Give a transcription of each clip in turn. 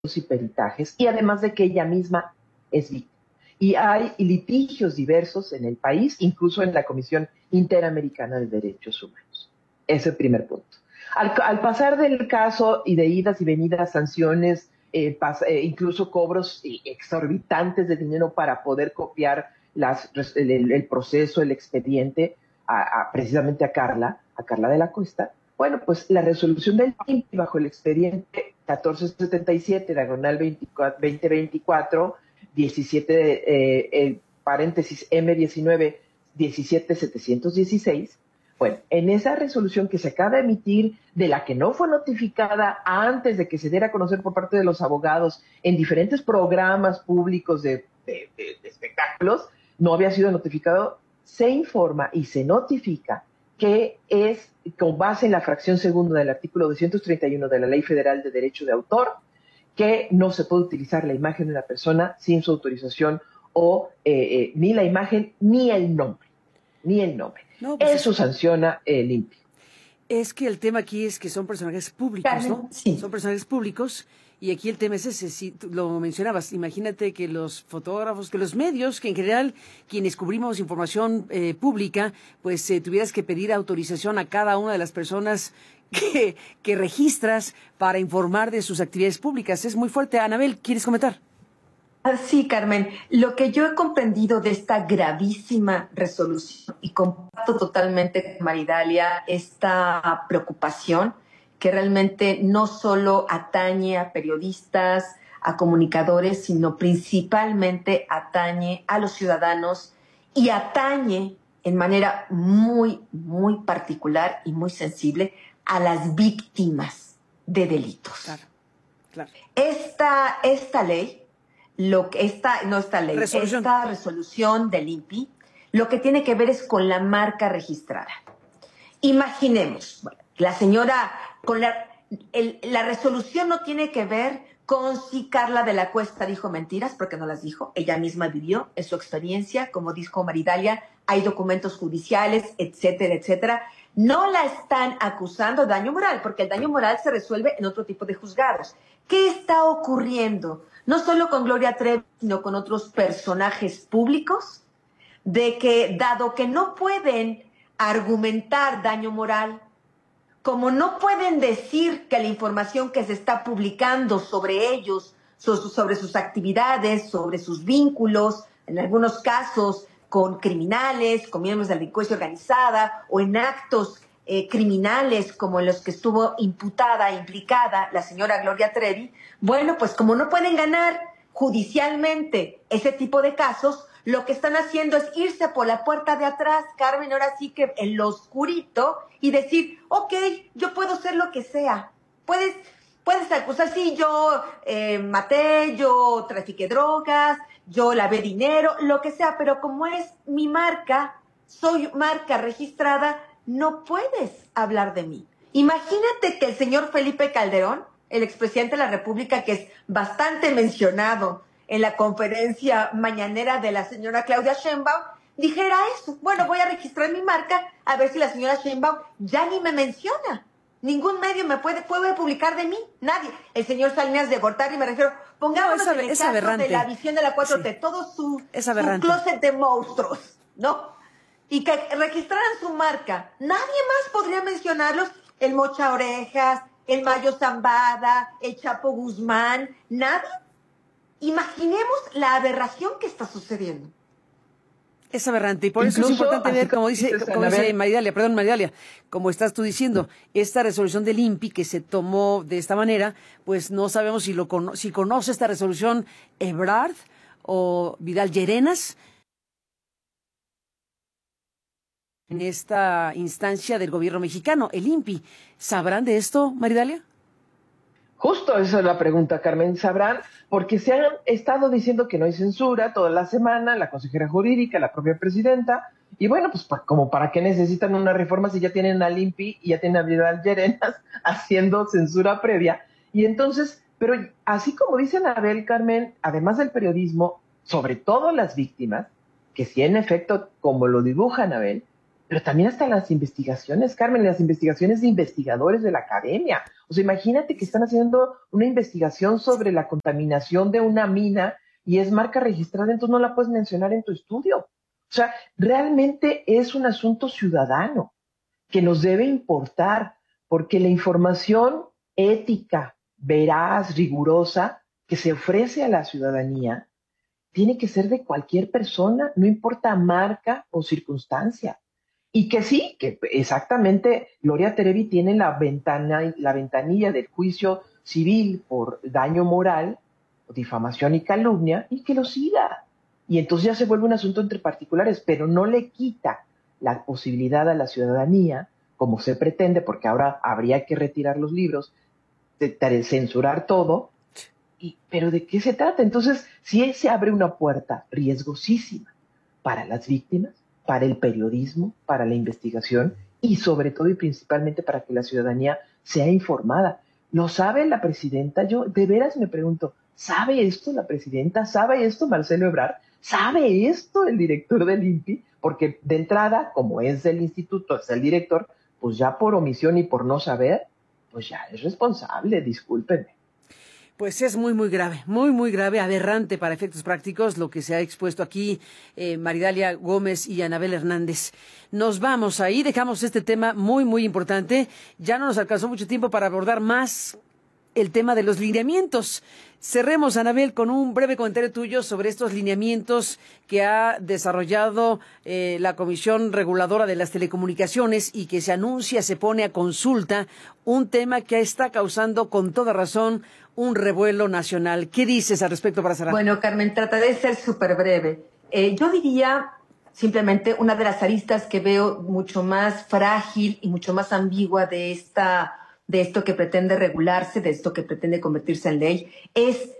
y peritajes, y además de que ella misma es víctima. Y hay litigios diversos en el país, incluso en la Comisión Interamericana de Derechos Humanos. Ese es el primer punto. Al pasar del caso y de idas y venidas, sanciones, incluso cobros exorbitantes de dinero para poder copiar el proceso, el expediente, precisamente a Carla de la Cuesta, bueno, pues la resolución del INPI bajo el expediente 1477, diagonal 2024, 17, paréntesis M19, 17716. Bueno, en esa resolución que se acaba de emitir, de la que no fue notificada antes de que se diera a conocer por parte de los abogados en diferentes programas públicos de espectáculos, no había sido notificado, se informa y se notifica que es con base en la fracción segunda del artículo 231 de la Ley Federal de Derecho de Autor, que no se puede utilizar la imagen de una persona sin su autorización o ni la imagen ni el nombre. No, pues eso sanciona el INPI. Es que el tema aquí es que son personajes públicos, Carmen, ¿no? Sí. Son personajes públicos y aquí el tema es ese, si tú lo mencionabas, imagínate que los fotógrafos, que los medios, que en general quienes cubrimos información pública, pues tuvieras que pedir autorización a cada una de las personas que registras para informar de sus actividades públicas. Es muy fuerte. Anabel, ¿quieres comentar? Sí, Carmen, lo que yo he comprendido de esta gravísima resolución, y comparto totalmente con Maridalia esta preocupación que realmente no solo atañe a periodistas, a comunicadores, sino principalmente atañe a los ciudadanos y atañe en manera muy, muy particular y muy sensible a las víctimas de delitos. Claro. Esta ley, esta resolución del INPI, lo que tiene que ver es con la marca registrada. Imaginemos, la señora, la resolución no tiene que ver con si Carla de la Cuesta dijo mentiras, porque no las dijo, ella misma vivió, en su experiencia, como dijo Maridalia, hay documentos judiciales, etcétera, etcétera. No la están acusando de daño moral, porque el daño moral se resuelve en otro tipo de juzgados. ¿Qué está ocurriendo? No solo con Gloria Trevi, sino con otros personajes públicos, de que, dado que no pueden argumentar daño moral, como no pueden decir que la información que se está publicando sobre ellos, sobre sus actividades, sobre sus vínculos, en algunos casos con criminales, con miembros de la delincuencia organizada o en actos criminales como en los que estuvo implicada la señora Gloria Trevi, bueno, pues como no pueden ganar judicialmente ese tipo de casos, lo que están haciendo es irse por la puerta de atrás, Carmen, ahora sí que en lo oscurito, y decir, ok, yo puedo ser lo que sea. Puedes acusar, sí, yo maté, yo trafiqué drogas, yo lavé dinero, lo que sea, pero como es mi marca, soy marca registrada, no puedes hablar de mí. Imagínate que el señor Felipe Calderón, el expresidente de la República, que es bastante mencionado en la conferencia mañanera de la señora Claudia Sheinbaum, dijera eso. Bueno, voy a registrar mi marca a ver si la señora Sheinbaum ya ni me menciona. Ningún medio me puede publicar de mí, nadie. El señor Salinas de Gortari, me refiero, pongámonos en el caso de la visión de la 4T, sí. Todo su closet de monstruos, ¿no? Y que registraran su marca. Nadie más podría mencionarlos, el Mocha Orejas, el Mayo Zambada, el Chapo Guzmán, nadie. Imaginemos la aberración que está sucediendo. Es aberrante, y por eso es importante ver, como dice Maridalia, como estás tú diciendo, esta resolución del INPI que se tomó de esta manera, pues no sabemos si conoce esta resolución Ebrard o Vidal Llerenas en esta instancia del gobierno mexicano, el INPI. ¿Sabrán de esto, Maridalia? Justo esa es la pregunta, Carmen. ¿Sabrán? Porque se han estado diciendo que no hay censura toda la semana, la consejera jurídica, la propia presidenta, y bueno, pues como para qué necesitan una reforma si ya tienen al INPI y ya tienen a Vidal Llerenas haciendo censura previa. Y entonces, pero así como dice Anabel, Carmen, además del periodismo, sobre todo las víctimas, que sí en efecto, como lo dibuja Anabel, pero también hasta las investigaciones, Carmen, las investigaciones de investigadores de la academia. O sea, imagínate que están haciendo una investigación sobre la contaminación de una mina y es marca registrada, entonces no la puedes mencionar en tu estudio. O sea, realmente es un asunto ciudadano que nos debe importar, porque la información ética, veraz, rigurosa, que se ofrece a la ciudadanía, tiene que ser de cualquier persona, no importa marca o circunstancia. Y que sí, que exactamente Gloria Trevi tiene la ventanilla del juicio civil por daño moral, difamación y calumnia, y que lo siga. Y entonces ya se vuelve un asunto entre particulares, pero no le quita la posibilidad a la ciudadanía, como se pretende, porque ahora habría que retirar los libros, de censurar todo. ¿Pero de qué se trata? Entonces, sí se abre una puerta riesgosísima para las víctimas, para el periodismo, para la investigación y sobre todo y principalmente para que la ciudadanía sea informada. ¿Lo sabe la presidenta? Yo de veras me pregunto, ¿sabe esto la presidenta? ¿Sabe esto Marcelo Ebrard? ¿Sabe esto el director del INPI? Porque de entrada, como es del instituto, es el director, pues ya por omisión y por no saber, pues ya es responsable, discúlpenme. Pues es muy grave, aberrante para efectos prácticos lo que se ha expuesto aquí Maridalia Gómez y Anabel Hernández. Nos vamos ahí, dejamos este tema muy importante. Ya no nos alcanzó mucho tiempo para abordar más el tema de los lineamientos. Cerremos, Anabel, con un breve comentario tuyo sobre estos lineamientos que ha desarrollado la Comisión Reguladora de las Telecomunicaciones y que se anuncia, se pone a consulta, un tema que está causando con toda razón un revuelo nacional. ¿Qué dices al respecto para cerrar? Bueno, Carmen, trataré de ser súper breve. Yo diría simplemente una de las aristas que veo mucho más frágil y mucho más ambigua de esto que pretende regularse, de esto que pretende convertirse en ley, es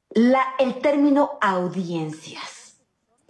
el término audiencias.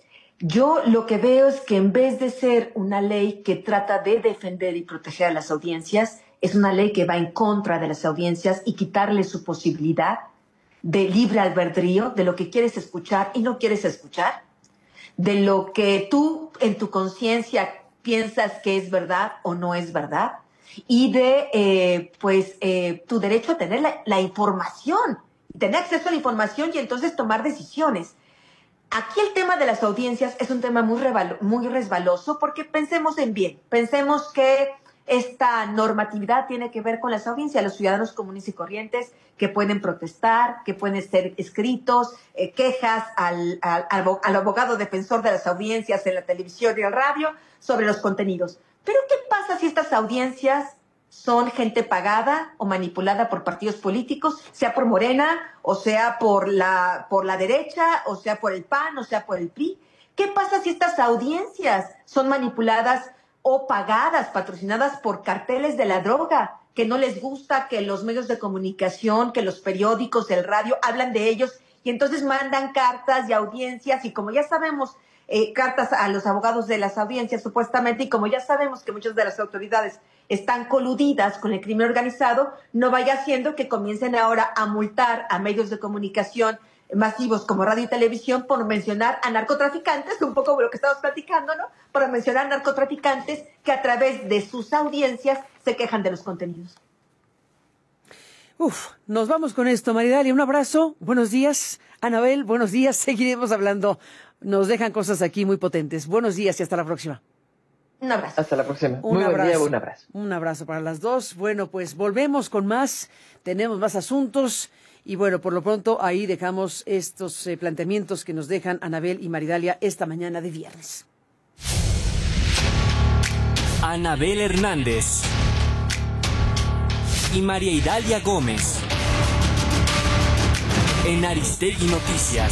Yo lo que veo es que en vez de ser una ley que trata de defender y proteger a las audiencias, es una ley que va en contra de las audiencias y quitarle su posibilidad de libre albedrío, de lo que quieres escuchar y no quieres escuchar, de lo que tú en tu conciencia piensas que es verdad o no es verdad, y de tu derecho a tener la información, tener acceso a la información y entonces tomar decisiones. Aquí el tema de las audiencias es un tema muy resbaloso porque pensemos en bien, pensemos que esta normatividad tiene que ver con las audiencias, los ciudadanos comunes y corrientes que pueden protestar, que pueden ser escritos, quejas al abogado defensor de las audiencias en la televisión y el radio sobre los contenidos. Pero ¿qué pasa si estas audiencias son gente pagada o manipulada por partidos políticos, sea por Morena, o sea por la derecha, o sea por el PAN, o sea por el PRI? ¿Qué pasa si estas audiencias son manipuladas o pagadas, patrocinadas por carteles de la droga, que no les gusta que los medios de comunicación, que los periódicos, el radio hablan de ellos y entonces mandan cartas y audiencias y como ya sabemos, cartas a los abogados de las audiencias supuestamente, y como ya sabemos que muchas de las autoridades están coludidas con el crimen organizado, no vaya siendo que comiencen ahora a multar a medios de comunicación masivos como radio y televisión por mencionar a narcotraficantes, un poco lo que estamos platicando, ¿no? Por mencionar a narcotraficantes que a través de sus audiencias se quejan de los contenidos. Nos vamos con esto, Maridalia, un abrazo, buenos días. Anabel, buenos días, seguiremos hablando. Nos dejan cosas aquí muy potentes. Buenos días y hasta la próxima. Un abrazo. Hasta la próxima. Muy buen día, un abrazo. Un abrazo para las dos. Bueno, pues volvemos con más. Tenemos más asuntos. Y bueno, por lo pronto ahí dejamos estos planteamientos que nos dejan Anabel y Maridalia esta mañana de viernes. Anabel Hernández y María Idalia Gómez en Aristegui Noticias.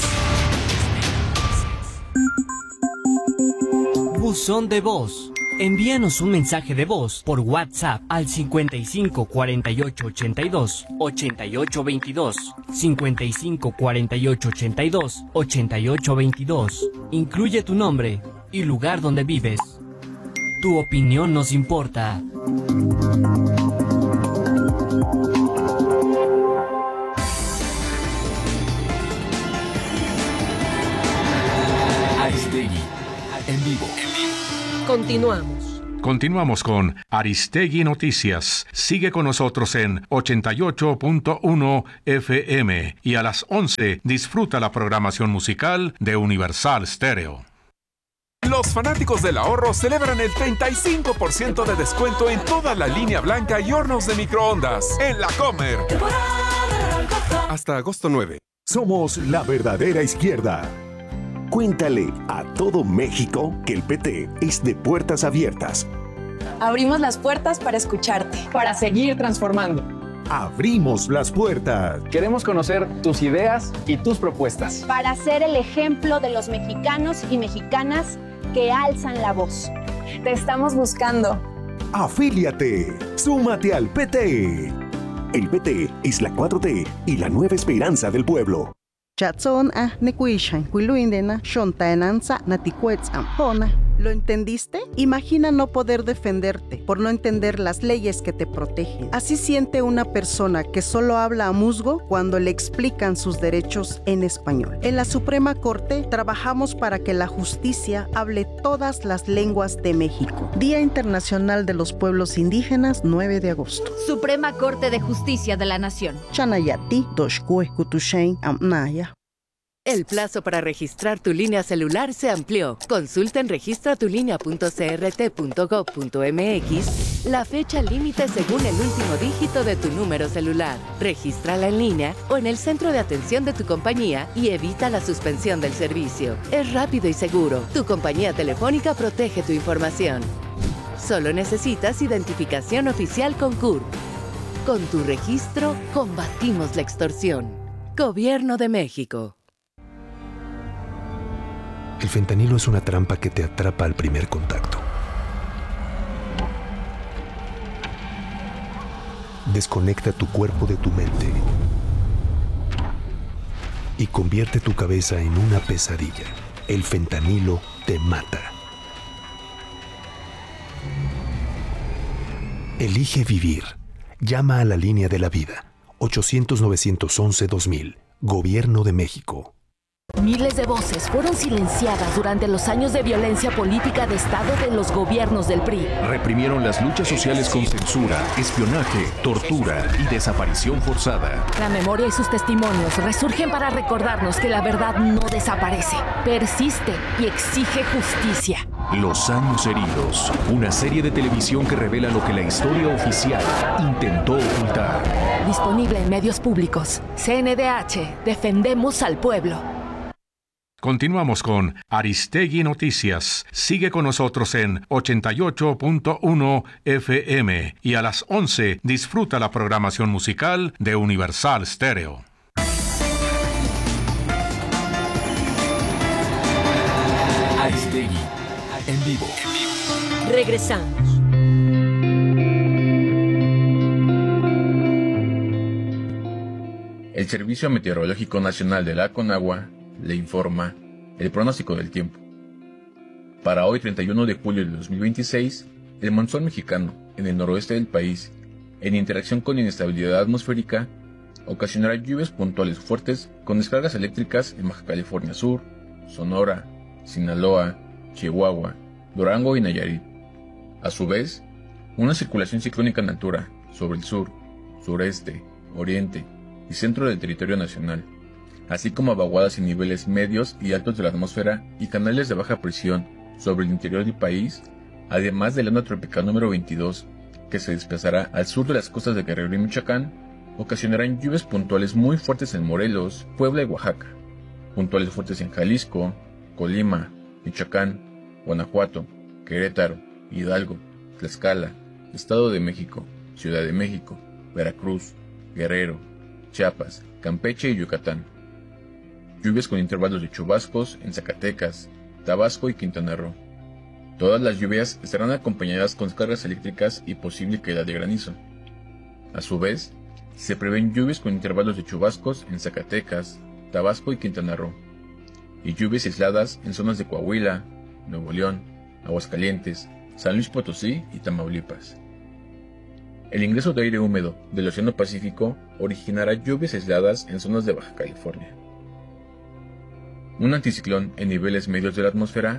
Buzón de voz. Envíanos un mensaje de voz por WhatsApp al 55 48 82 88 22, 55 48 82 88 22. Incluye tu nombre y lugar donde vives. Tu opinión nos importa. Aristegui, en vivo. Continuamos. Continuamos con Aristegui Noticias. Sigue con nosotros en 88.1 FM y a las 11 disfruta la programación musical de Universal Stereo. Los fanáticos del ahorro celebran el 35% de descuento en toda la línea blanca y hornos de microondas en La Comer. Hasta agosto 9. Somos la verdadera izquierda. Cuéntale a todo México que el PT es de puertas abiertas. Abrimos las puertas para escucharte, para seguir transformando. Abrimos las puertas. Queremos conocer tus ideas y tus propuestas. Para ser el ejemplo de los mexicanos y mexicanas que alzan la voz. Te estamos buscando. Afíliate. Súmate al PT. El PT es la 4T y la nueva esperanza del pueblo. ¿Lo entendiste? Imagina no poder defenderte por no entender las leyes que te protegen. Así siente una persona que solo habla a musgo cuando le explican sus derechos en español. En la Suprema Corte trabajamos para que la justicia hable todas las lenguas de México. Día Internacional de los Pueblos Indígenas, 9 de agosto. Suprema Corte de Justicia de la Nación. Chanayati, Doshkue, Kutushain, Amnaya. El plazo para registrar tu línea celular se amplió. Consulta en registratulinea.crt.gov.mx la fecha límite según el último dígito de tu número celular. Regístrala en línea o en el centro de atención de tu compañía y evita la suspensión del servicio. Es rápido y seguro. Tu compañía telefónica protege tu información. Solo necesitas identificación oficial con CURP. Con tu registro, combatimos la extorsión. Gobierno de México. El fentanilo es una trampa que te atrapa al primer contacto. Desconecta tu cuerpo de tu mente y convierte tu cabeza en una pesadilla. El fentanilo te mata. Elige vivir. Llama a la línea de la vida. 800-911-2000. Gobierno de México. Miles de voces fueron silenciadas durante los años de violencia política de Estado de los gobiernos del PRI. Reprimieron las luchas sociales con censura, espionaje, tortura y desaparición forzada. La memoria y sus testimonios resurgen para recordarnos que la verdad no desaparece, persiste y exige justicia. Los años heridos, una serie de televisión que revela lo que la historia oficial intentó ocultar. Disponible en medios públicos. CNDH, defendemos al pueblo. Continuamos con Aristegui Noticias. Sigue con nosotros en 88.1 FM y a las 11 disfruta la programación musical de Universal Stereo. Aristegui, en vivo. Regresamos. El Servicio Meteorológico Nacional de la Conagua le informa el pronóstico del tiempo. Para hoy, 31 de julio de 2026, el monzón mexicano en el noroeste del país, en interacción con inestabilidad atmosférica, ocasionará lluvias puntuales fuertes con descargas eléctricas en Baja California Sur, Sonora, Sinaloa, Chihuahua, Durango y Nayarit. A su vez, una circulación ciclónica en altura sobre el sur, sureste, oriente y centro del territorio nacional, así como vaguadas en niveles medios y altos de la atmósfera y canales de baja presión sobre el interior del país, además de la onda tropical número 22, que se desplazará al sur de las costas de Guerrero y Michoacán, ocasionarán lluvias puntuales muy fuertes en Morelos, Puebla y Oaxaca, puntuales fuertes en Jalisco, Colima, Michoacán, Guanajuato, Querétaro, Hidalgo, Tlaxcala, Estado de México, Ciudad de México, Veracruz, Guerrero, Chiapas, Campeche y Yucatán. Lluvias con intervalos de chubascos en Zacatecas, Tabasco y Quintana Roo. Todas las lluvias estarán acompañadas con descargas eléctricas y posible caída de granizo. A su vez, se prevén lluvias con intervalos de chubascos en Zacatecas, Tabasco y Quintana Roo, y lluvias aisladas en zonas de Coahuila, Nuevo León, Aguascalientes, San Luis Potosí y Tamaulipas. El ingreso de aire húmedo del Océano Pacífico originará lluvias aisladas en zonas de Baja California. Un anticiclón en niveles medios de la atmósfera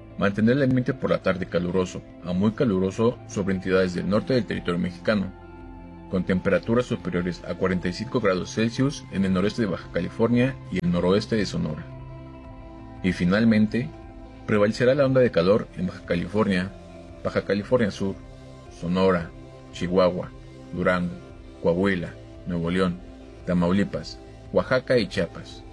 Mantener el ambiente por la tarde caluroso a muy caluroso sobre entidades del norte del territorio mexicano, con temperaturas superiores a 45 grados Celsius en el noreste de Baja California y el noroeste de Sonora. Y finalmente, prevalecerá la onda de calor en Baja California Sur, Sonora, Chihuahua, Durango, Coahuila, Nuevo León, Tamaulipas, Oaxaca y Chiapas.